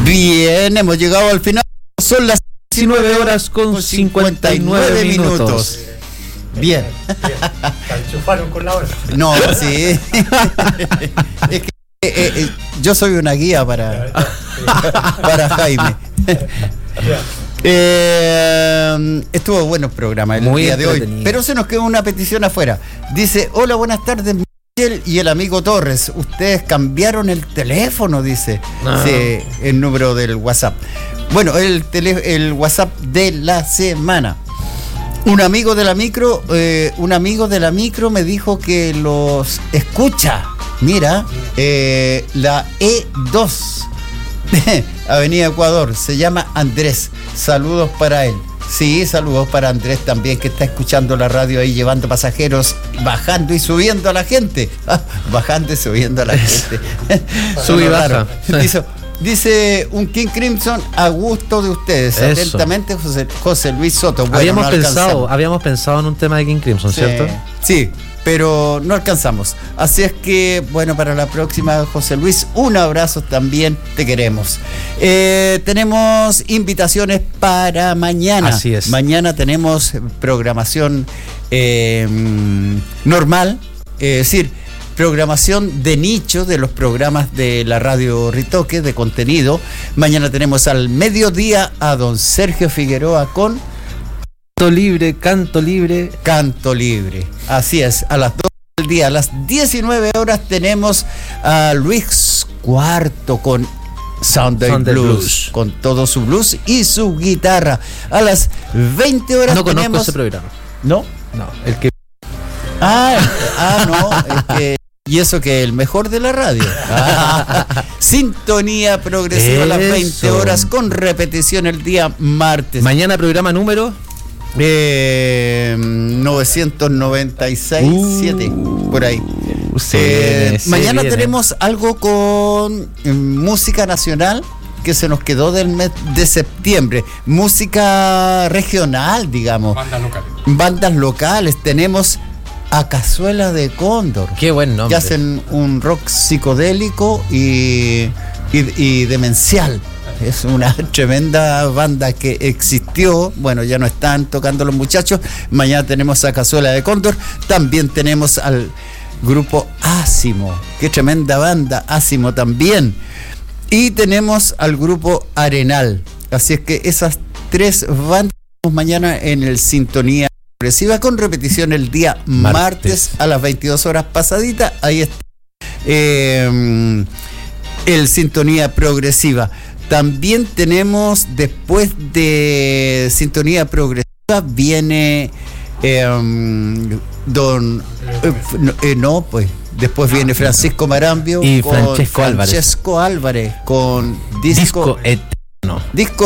Bien, hemos llegado al final. Son las 19 horas con 59 minutos. Bien. Te enchufaron con la hora. No, sí. Es que yo soy una guía para Jaime. Estuvo bueno el programa el muy día de hoy, pero se nos quedó una petición afuera. Dice: hola, buenas tardes, Miguel y el amigo Torres. Ustedes cambiaron el teléfono, dice. Sí, el número del WhatsApp. Bueno, el WhatsApp de la semana. Un amigo de la micro me dijo que los escucha. Mira, la E2, Avenida Ecuador, se llama Andrés. Saludos para él. Sí, saludos para Andrés también, que está escuchando la radio ahí, llevando pasajeros, bajando y subiendo a la gente. Bajando y subiendo a la gente. Sube y baja. Dice un King Crimson a gusto de ustedes. Eso. Atentamente, José Luis Soto. Bueno, habíamos pensado en un tema de King Crimson, sí, ¿cierto? Sí, pero no alcanzamos. Así es que, bueno, para la próxima, José Luis, un abrazo también, te queremos. Tenemos invitaciones para mañana. Así es. Mañana tenemos programación normal, es decir, programación de nicho de los programas de la radio Ritoque, de contenido. Mañana tenemos al mediodía a don Sergio Figueroa con Canto Libre. Así es, a las 2 del día. A las 19 horas tenemos a Luis Cuarto con Sunday Blues, con todo su blues y su guitarra. A las 20 horas no tenemos... conozco ese programa. ¿No? No, el que... no, es que... Y eso que el mejor de la radio. Sintonía progresiva a las 20 horas con repetición el día martes. Mañana programa número 996, 7, por ahí. Mañana tenemos algo con música nacional que se nos quedó del mes de septiembre. Música regional, digamos. Bandas locales. Tenemos a Cazuela de Cóndor. Qué buen nombre. Que hacen un rock psicodélico y demencial. Es una tremenda banda que existió. Bueno, ya no están tocando los muchachos. Mañana tenemos a Cazuela de Cóndor. También tenemos al grupo Ásimo. Qué tremenda banda, Ásimo también. Y tenemos al grupo Arenal. Así es que esas tres bandas mañana en el Sintonía Progresiva, con repetición el día martes a las 22 horas pasadita. Ahí está el Sintonía Progresiva. También tenemos, después de Sintonía Progresiva, viene después viene Francisco Marambio y con Francesco Álvarez con Disco Externo.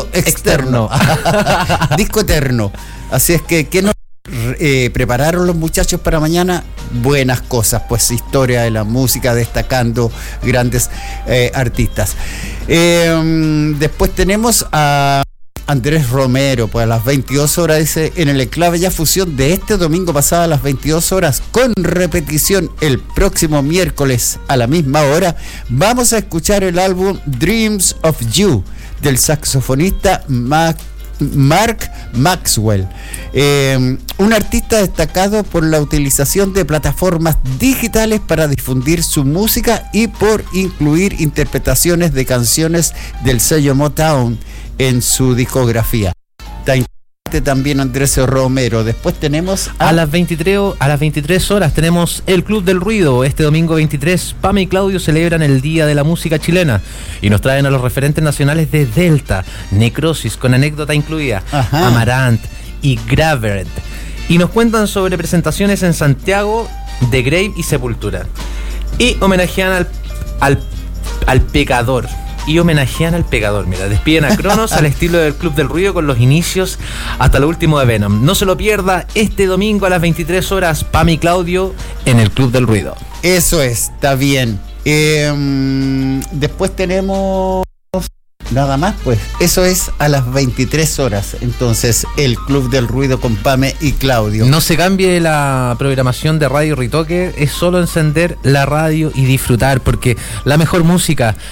Disco Eterno. Así es que ¿qué nos prepararon los muchachos para mañana? Buenas cosas, pues historia de la música, destacando grandes artistas. Después tenemos a Andrés Romero, pues a las 22 horas dice, en el Enclave Ya Fusión de este domingo pasado a las 22 horas, con repetición el próximo miércoles a la misma hora. Vamos a escuchar el álbum Dreams of You del saxofonista Mark Maxwell, un artista destacado por la utilización de plataformas digitales para difundir su música y por incluir interpretaciones de canciones del sello Motown en su discografía. También Andrés Romero. Después tenemos a las 23 horas tenemos el Club del Ruido. Este domingo 23, Pame y Claudio celebran el Día de la Música Chilena y nos traen a los referentes nacionales de Delta, Necrosis con anécdota incluida, Amarant y Gravert, y nos cuentan sobre presentaciones en Santiago de Grave y Sepultura, y homenajean al pecador. Mira, despiden a Cronos al estilo del Club del Ruido, con los inicios hasta lo último de Venom. No se lo pierda este domingo a las 23 horas, Pam y Claudio en el Club del Ruido. Eso está bien. Después tenemos nada más, pues eso es a las 23 horas. Entonces el Club del Ruido con Pame y Claudio. No se cambie la programación de Radio Ritoque, es solo encender la radio y disfrutar, porque la mejor música,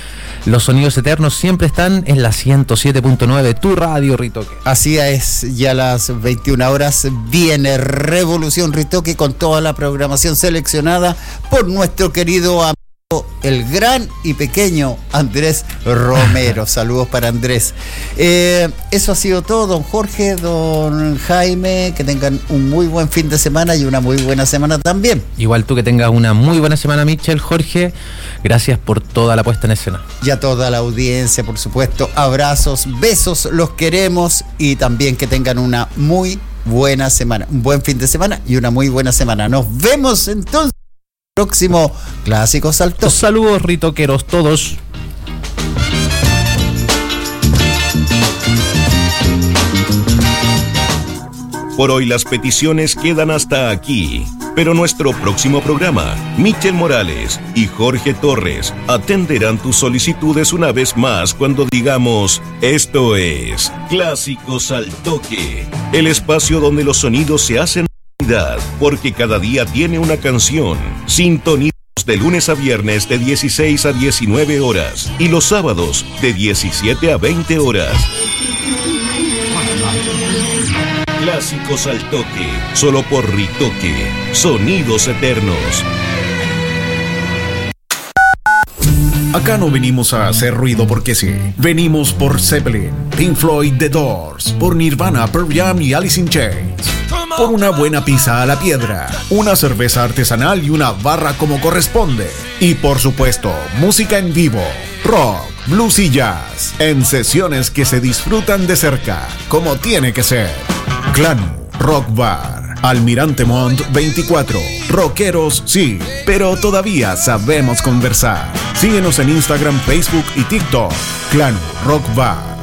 Los sonidos eternos siempre están en la 107.9, tu radio, Ritoque. Así es, ya a las 21 horas viene Revolución Ritoque con toda la programación seleccionada por nuestro querido amigo, el gran y pequeño Andrés Romero. Saludos para Andrés. Eso ha sido todo, don Jorge, don Jaime, que tengan un muy buen fin de semana y una muy buena semana también. Igual tú que tengas una muy buena semana, Michel, Jorge, gracias por toda la puesta en escena. Y a toda la audiencia, por supuesto, abrazos, besos, los queremos, y también que tengan una muy buena semana, un buen fin de semana y una muy buena semana. Nos vemos entonces. Próximo Clásico Salto. Saludos, ritoqueros todos. Por hoy las peticiones quedan hasta aquí, pero nuestro próximo programa, Michel Morales y Jorge Torres atenderán tus solicitudes una vez más cuando digamos: esto es Clásicos al Toque, el espacio donde los sonidos se hacen realidad, porque cada día tiene una canción. Sintoniza de lunes a viernes de 16 a 19 horas y los sábados de 17 a 20 horas. Clásicos al Toque, solo por Ritoque, sonidos eternos. Acá no venimos a hacer ruido porque sí. Venimos por Zeppelin, Pink Floyd, The Doors, por Nirvana, Pearl Jam y Alice in Chains. Por una buena pizza a la piedra, una cerveza artesanal y una barra como corresponde. Y por supuesto, música en vivo, rock, blues y jazz, en sesiones que se disfrutan de cerca, como tiene que ser. Clanu Rock Bar, Almirante Montt 24. Rockeros sí, pero todavía sabemos conversar. Síguenos en Instagram, Facebook y TikTok. Clanu Rock Bar.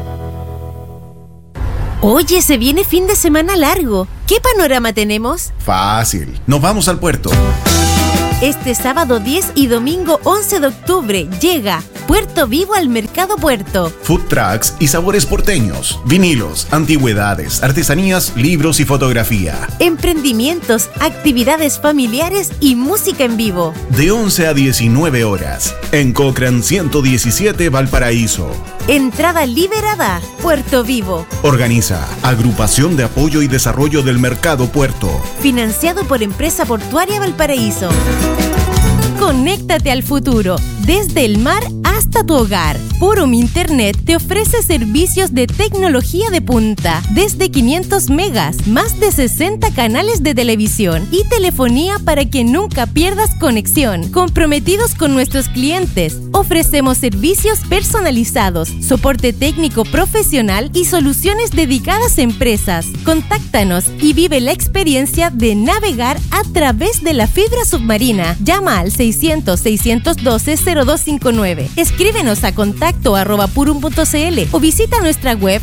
Oye, se viene fin de semana largo. ¿Qué panorama tenemos? Fácil, nos vamos al puerto. Este sábado 10 y domingo 11 de octubre llega Puerto Vivo al Mercado Puerto. Food trucks y sabores porteños, vinilos, antigüedades, artesanías, libros y fotografía. Emprendimientos, actividades familiares y música en vivo. De 11 a 19 horas, en Cochrane 117, Valparaíso. Entrada liberada, Puerto Vivo. Organiza Agrupación de Apoyo y Desarrollo del Mercado Puerto. Financiado por Empresa Portuaria Valparaíso. Conéctate al futuro, desde el mar hasta tu hogar. Purum Internet te ofrece servicios de tecnología de punta, desde 500 megas, más de 60 canales de televisión y telefonía para que nunca pierdas conexión. Comprometidos con nuestros clientes, ofrecemos servicios personalizados, soporte técnico profesional y soluciones dedicadas a empresas. Contáctanos y vive la experiencia de navegar a través de la fibra submarina. Llama al 600-612-0259. Escríbenos a contacto@purum.cl o visita nuestra web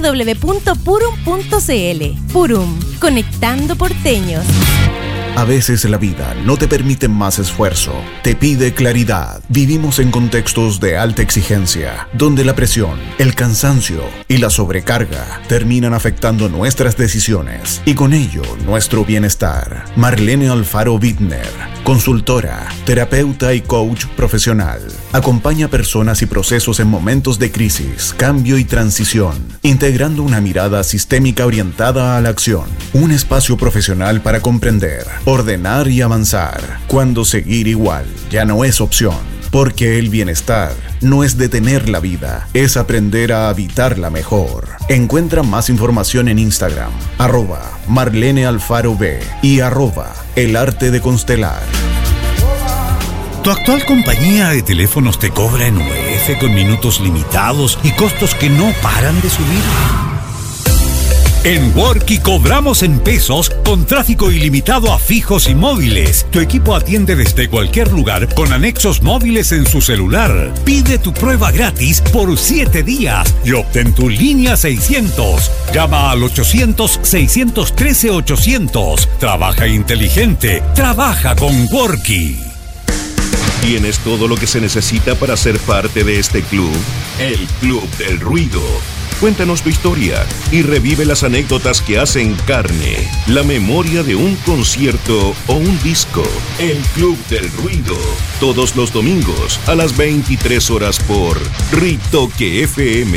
www.purum.cl. Purum, conectando porteños. A veces la vida no te permite más esfuerzo, te pide claridad. Vivimos en contextos de alta exigencia, donde la presión, el cansancio y la sobrecarga terminan afectando nuestras decisiones y con ello nuestro bienestar. Marlene Alfaro Bittner, consultora, terapeuta y coach profesional, acompaña personas y procesos en momentos de crisis, cambio y transición, integrando una mirada sistémica orientada a la acción. Un espacio profesional para comprender, ordenar y avanzar, cuando seguir igual ya no es opción, porque el bienestar no es detener la vida, es aprender a habitarla mejor. Encuentra más información en Instagram, @Marlene Alfaro B y @El Arte de Constelar. ¿Tu actual compañía de teléfonos te cobra en UF con minutos limitados y costos que no paran de subir? En Worky cobramos en pesos con tráfico ilimitado a fijos y móviles. Tu equipo atiende desde cualquier lugar con anexos móviles en su celular. Pide tu prueba gratis por 7 días y obtén tu línea 600. Llama al 800-613-800. Trabaja inteligente. Trabaja con Worky. ¿Tienes todo lo que se necesita para ser parte de este club? El Club del Ruido. Cuéntanos tu historia y revive las anécdotas que hacen carne la memoria de un concierto o un disco. El Club del Ruido, todos los domingos a las 23 horas por Ritoque FM.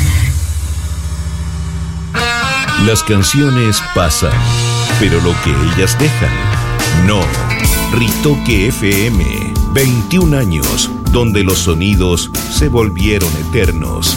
Las canciones pasan, pero lo que ellas dejan, no. Ritoque FM, 21 años, donde los sonidos se volvieron eternos.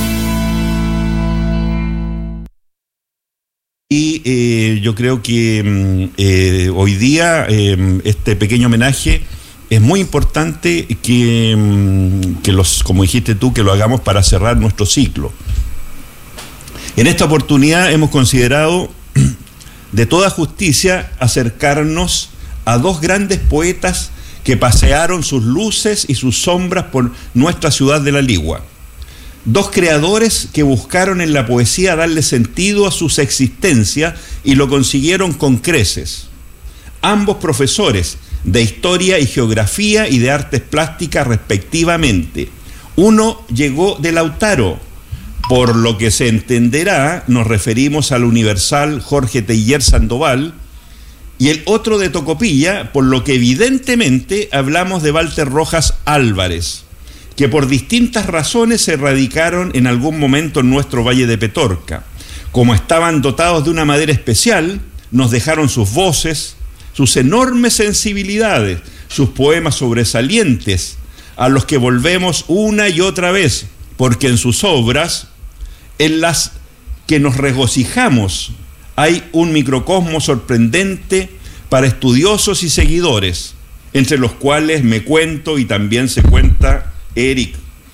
Y yo creo que hoy día este pequeño homenaje es muy importante que como dijiste tú, que lo hagamos para cerrar nuestro ciclo. En esta oportunidad hemos considerado de toda justicia acercarnos a dos grandes poetas que pasearon sus luces y sus sombras por nuestra ciudad de La Ligua. Dos creadores que buscaron en la poesía darle sentido a sus existencias y lo consiguieron con creces. Ambos profesores de historia y geografía y de artes plásticas respectivamente. Uno llegó de Lautaro, por lo que se entenderá, nos referimos al universal Jorge Teillier Sandoval, y el otro de Tocopilla, por lo que evidentemente hablamos de Walter Rojas Álvarez, que por distintas razones se radicaron en algún momento en nuestro Valle de Petorca. Como estaban dotados de una madera especial, nos dejaron sus voces, sus enormes sensibilidades, sus poemas sobresalientes, a los que volvemos una y otra vez, porque en sus obras, en las que nos regocijamos, hay un microcosmo sorprendente para estudiosos y seguidores, entre los cuales me cuento y también se cuenta Eric,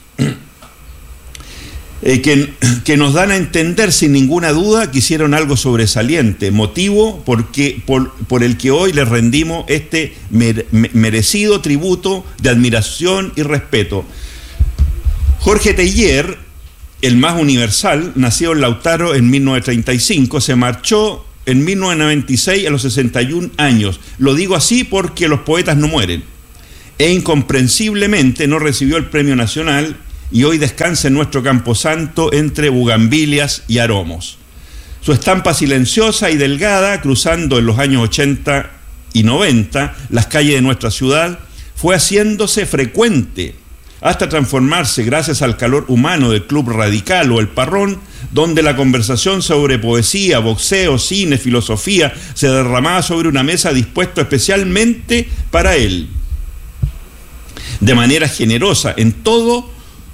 que nos dan a entender sin ninguna duda que hicieron algo sobresaliente, motivo por el que hoy les rendimos este merecido tributo de admiración y respeto. Jorge Teillier, el más universal, nació en Lautaro en 1935, se marchó en 1996 a los 61 años. Lo digo así porque los poetas no mueren. E incomprensiblemente no recibió el premio nacional y hoy descansa en nuestro camposanto entre bugambilias y aromos. Su estampa silenciosa y delgada, cruzando en los años 80 y 90 las calles de nuestra ciudad, fue haciéndose frecuente hasta transformarse, gracias al calor humano del Club Radical o el Parrón, donde la conversación sobre poesía, boxeo, cine, filosofía se derramaba sobre una mesa dispuesta especialmente para él, de manera generosa, en todo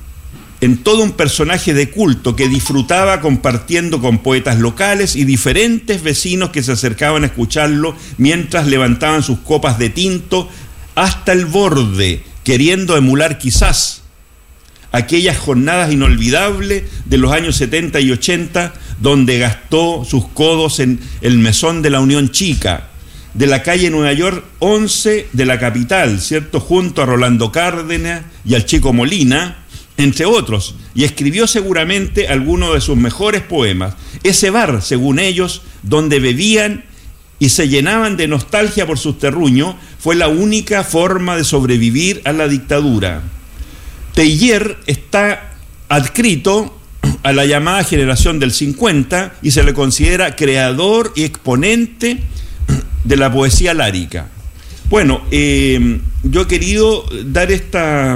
un personaje de culto que disfrutaba compartiendo con poetas locales y diferentes vecinos que se acercaban a escucharlo mientras levantaban sus copas de tinto hasta el borde, queriendo emular quizás aquellas jornadas inolvidables de los años 70 y 80, donde gastó sus codos en el mesón de la Unión Chica, de la calle Nueva York 11 de la capital, ¿cierto?, junto a Rolando Cárdenas y al Chico Molina, entre otros, y escribió seguramente algunos de sus mejores poemas. Ese bar, según ellos, donde bebían y se llenaban de nostalgia por sus terruños, fue la única forma de sobrevivir a la dictadura. Teillier está adscrito a la llamada generación del 50 y se le considera creador y exponente de la poesía lárica. Bueno, yo he querido dar esta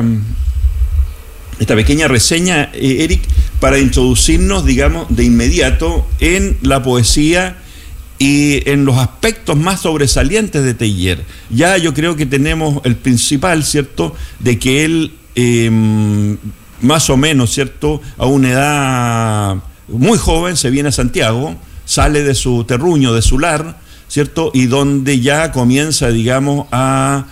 pequeña reseña, Eric, para introducirnos, digamos, de inmediato en la poesía y en los aspectos más sobresalientes de Teillier. Ya yo creo que tenemos el principal, ¿cierto?, de que él, más o menos, ¿cierto?, a una edad muy joven se viene a Santiago, sale de su terruño, de su lar, ¿cierto?, y donde ya comienza, digamos, a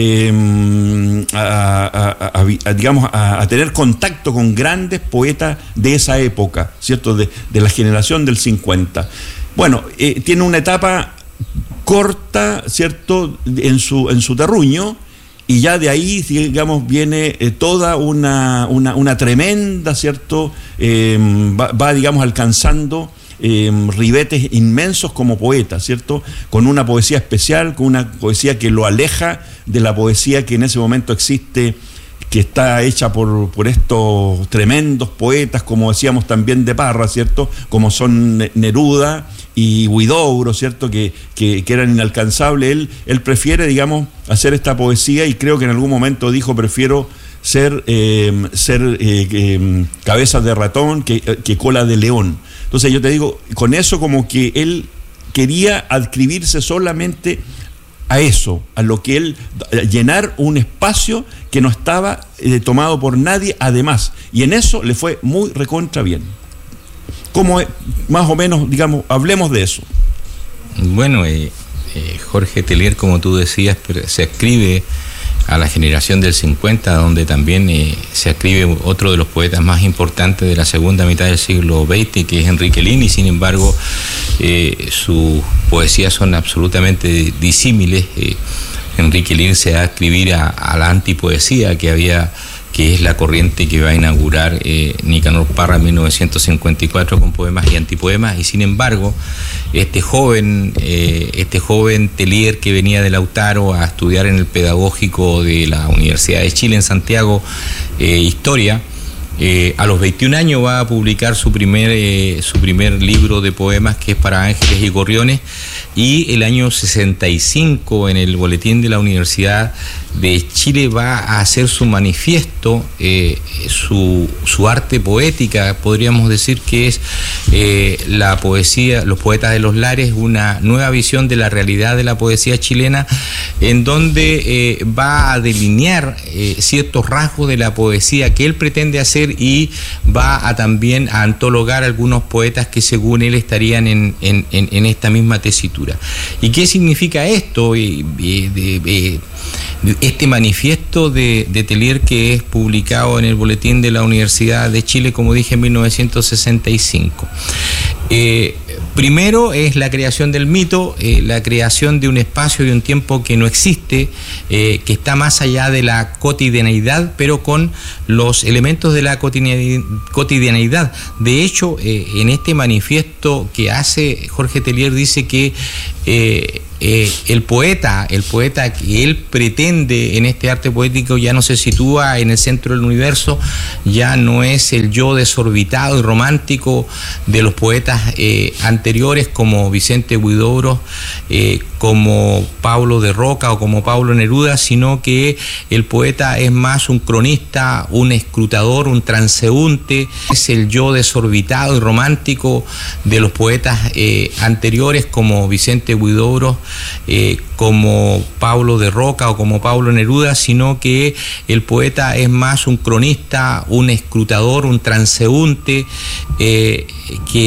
tener contacto con grandes poetas de esa época, ¿cierto?, de la generación del 50. Bueno, tiene una etapa corta, ¿cierto?, en su terruño, y ya de ahí, digamos, viene toda una tremenda, ¿cierto?, va, digamos, alcanzando ribetes inmensos como poeta, ¿cierto?, con una poesía especial, con una poesía que lo aleja de la poesía que en ese momento existe, que está hecha por estos tremendos poetas, como decíamos también de Parra, ¿cierto? Como son Neruda y Huidobro, ¿cierto? Que eran inalcanzables. Él prefiere, digamos, hacer esta poesía, y creo que en algún momento dijo: prefiero ser cabezas de ratón que cola de león. Entonces yo te digo, con eso como que él quería adscribirse solamente a eso, a lo que él, llenar un espacio que no estaba tomado por nadie, además, y en eso le fue muy recontra bien. ¿Cómo es? Más o menos, digamos, hablemos de eso. Bueno, Jorge Teillier, como tú decías, se adscribe a la generación del 50, donde también se adscribe otro de los poetas más importantes de la segunda mitad del siglo XX, que es Enrique Lihn. Sin embargo, sus poesías son absolutamente disímiles. Enrique Lihn se va a adscribir a la antipoesía que es la corriente que va a inaugurar Nicanor Parra en 1954 con poemas y antipoemas, y sin embargo este joven Teillier, que venía de Lautaro a estudiar en el pedagógico de la Universidad de Chile en Santiago historia, a los 21 años va a publicar su primer libro de poemas, que es Para Ángeles y Gorriones, y el año 65 en el Boletín de la Universidad de Chile va a hacer su manifiesto, su arte poética, podríamos decir que es la poesía, Los Poetas de los Lares, una nueva visión de la realidad de la poesía chilena, en donde va a delinear ciertos rasgos de la poesía que él pretende hacer, y va a también a antologar algunos poetas que según él estarían en esta misma tesitura. ¿Y qué significa esto? Este manifiesto de Teillier, que es publicado en el Boletín de la Universidad de Chile, como dije, en 1965. Primero es la creación del mito, la creación de un espacio y un tiempo que no existe, que está más allá de la cotidianeidad, pero con los elementos de la cotidianeidad. De hecho, en este manifiesto que hace Jorge Teillier, dice que el poeta que él pretende en este arte poético ya no se sitúa en el centro del universo, ya no es el yo desorbitado y romántico de los poetas anteriores como Vicente Huidobro, como Pablo de Roca o como Pablo Neruda, sino que el poeta es más un cronista, un escrutador, un transeúnte, es el yo desorbitado y romántico de los poetas anteriores como Vicente Huidobro, como Pablo de Roca o como Pablo Neruda, sino que el poeta es más un cronista, un escrutador, un transeúnte, que